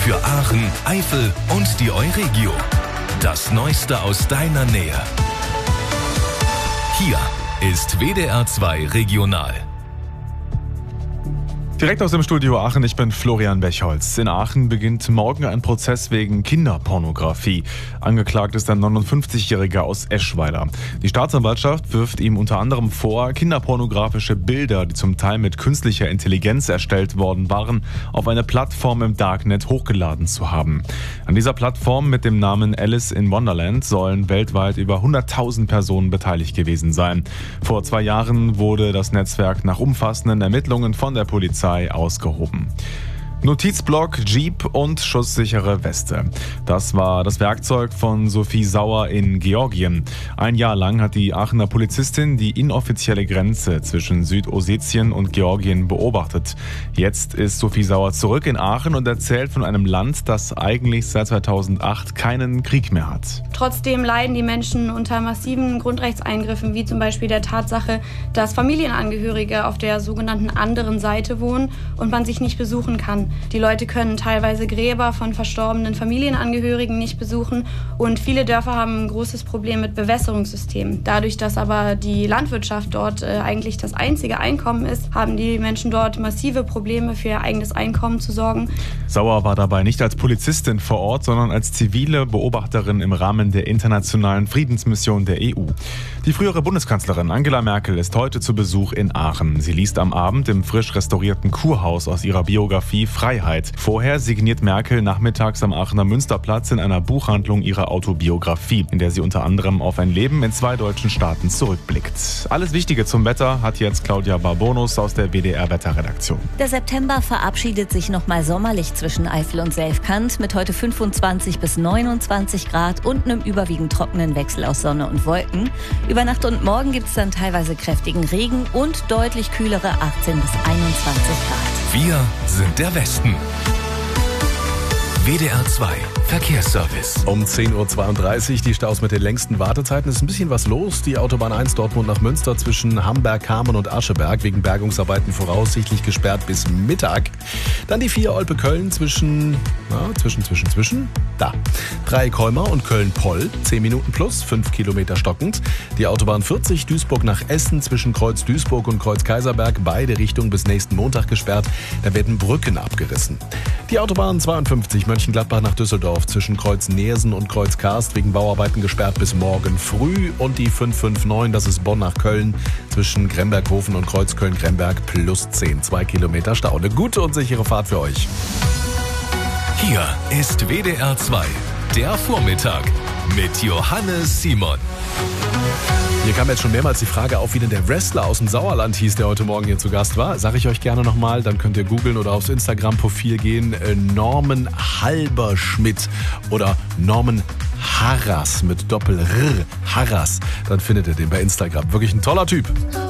für Aachen, Eifel und die Euregio. Das Neueste aus deiner Nähe. Hier ist WDR 2 Regional. Direkt aus dem Studio Aachen, ich bin Florian Bechholz. In Aachen beginnt morgen ein Prozess wegen Kinderpornografie. Angeklagt ist ein 59-Jähriger aus Eschweiler. Die Staatsanwaltschaft wirft ihm unter anderem vor, kinderpornografische Bilder, die zum Teil mit künstlicher Intelligenz erstellt worden waren, auf eine Plattform im Darknet hochgeladen zu haben. An dieser Plattform mit dem Namen Alice in Wonderland sollen weltweit über 100.000 Personen beteiligt gewesen sein. Vor 2 Jahren wurde das Netzwerk nach umfassenden Ermittlungen von der Polizei ausgehoben. Notizblock, Jeep und schusssichere Weste. Das war das Werkzeug von Sophie Sauer in Georgien. 1 Jahr lang hat die Aachener Polizistin die inoffizielle Grenze zwischen Südossetien und Georgien beobachtet. Jetzt ist Sophie Sauer zurück in Aachen und erzählt von einem Land, das eigentlich seit 2008 keinen Krieg mehr hat. Trotzdem leiden die Menschen unter massiven Grundrechtseingriffen, wie zum Beispiel der Tatsache, dass Familienangehörige auf der sogenannten anderen Seite wohnen und man sich nicht besuchen kann. Die Leute können teilweise Gräber von verstorbenen Familienangehörigen nicht besuchen und viele Dörfer haben ein großes Problem mit Bewässerungssystemen. Dadurch, dass aber die Landwirtschaft dort eigentlich das einzige Einkommen ist, haben die Menschen dort massive Probleme für ihr eigenes Einkommen zu sorgen. Sauer war dabei nicht als Polizistin vor Ort, sondern als zivile Beobachterin im Rahmen der internationalen Friedensmission der EU. Die frühere Bundeskanzlerin Angela Merkel ist heute zu Besuch in Aachen. Sie liest am Abend im frisch restaurierten Kurhaus aus ihrer Biografie Freiheit. Vorher signiert Merkel nachmittags am Aachener Münsterplatz in einer Buchhandlung ihre Autobiografie, in der sie unter anderem auf ein Leben in 2 deutschen Staaten zurückblickt. Alles Wichtige zum Wetter hat jetzt Claudia Barbonus aus der WDR-Wetterredaktion. Der September verabschiedet sich nochmal sommerlich zwischen Eifel und Selfkant mit heute 25 bis 29 Grad und einem überwiegend trockenen Wechsel aus Sonne und Wolken. Über Nacht und Morgen gibt es dann teilweise kräftigen Regen und deutlich kühlere 18 bis 21 Grad. Wir sind der Westen. WDR 2 Verkehrsservice. Um 10.32 Uhr die Staus mit den längsten Wartezeiten. Es ist ein bisschen was los. Die Autobahn 1 Dortmund nach Münster zwischen Hamberg, Kamen und Ascheberg wegen Bergungsarbeiten voraussichtlich gesperrt bis Mittag. Dann die 4 Olpe-Köln zwischen da. Dreieck-Heumar und Köln-Poll. 10 Minuten plus, 5 Kilometer stockend. Die Autobahn 40 Duisburg nach Essen zwischen Kreuz Duisburg und Kreuz Kaiserberg. Beide Richtungen bis nächsten Montag gesperrt. Da werden Brücken abgerissen. Die Autobahn 52 Mönchengladbach nach Düsseldorf zwischen Kreuz Neersen und Kreuz Karst wegen Bauarbeiten gesperrt bis morgen früh. Und die 559, das ist Bonn nach Köln zwischen Gremberghofen und Kreuz Köln-Gremberg plus 10. 2 Kilometer Stau. Eine gute und sichere Fahrt für euch. Hier ist WDR 2, der Vormittag mit Johannes Simon. Hier kam jetzt schon mehrmals die Frage auf, wie denn der Wrestler aus dem Sauerland hieß, der heute Morgen hier zu Gast war. Sage ich euch gerne nochmal, dann könnt ihr googeln oder aufs Instagram-Profil gehen. Norman Halberschmidt oder Norman Harras mit Doppel-R. Harras. Dann findet ihr den bei Instagram. Wirklich ein toller Typ.